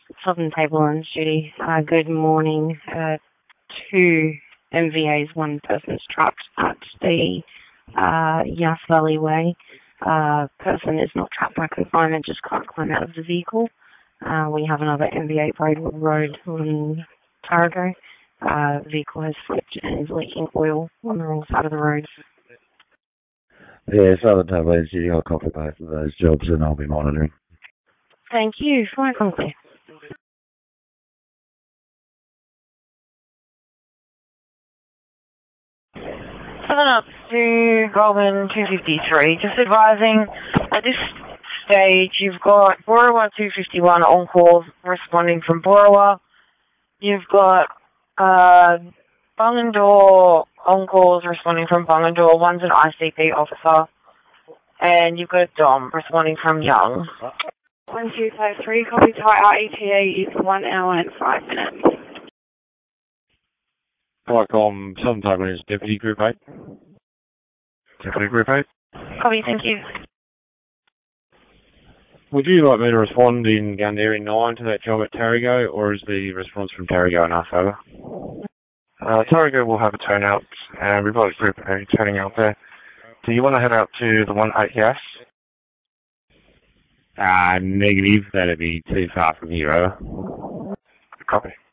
Southern Tablelands duty. Good morning. 2 MVAs, one person's trapped at the Yass Valley Way. Person is not trapped by confinement, just can't climb out of the vehicle. We have another MVA Braidwood Road on Tarago. Vehicle has flipped and is leaking oil on the wrong side of the road. Yeah, Southern Tablelands duty. I'll copy both of those jobs and I'll be monitoring. Thank you. Fine, clear. 7 up to Goulburn 253. Just advising, at this stage, you've got Borowa 251 on call responding from Borowa. You've got Bungendore on calls responding from Bungendore. One's an ICP officer. And you've got Dom responding from Young. 1253, copy Thai RETA is 1 hour and 5 minutes. Vicom, Southern Tablelands Deputy Group 8. Deputy Group 8. Copy, thank you. Would you like me to respond in Gunderi 9 to that job at Tarago, or is the response from Tarago enough, over? Tarago will have a turnout, and we've got a group turning out there. Do you want to head out to the 1 at Yass? Negative. That'd be too far from here, over. Copy.